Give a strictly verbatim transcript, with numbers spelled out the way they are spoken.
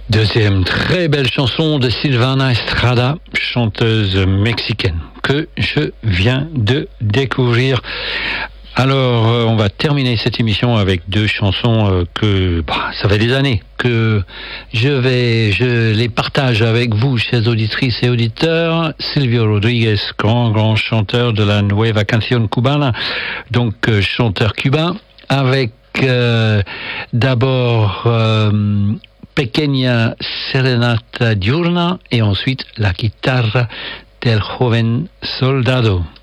Deuxième très belle chanson de Silvana Estrada, chanteuse mexicaine, que je viens de découvrir. Alors, euh, on va terminer cette émission avec deux chansons euh, que bah, ça fait des années que je vais, je les partage avec vous, chers auditrices et auditeurs. Silvio Rodriguez, grand grand chanteur de la Nueva Canción Cubana, donc euh, chanteur cubain, avec euh, d'abord euh, Pequeña Serenata Diurna et ensuite la guitare del joven soldado.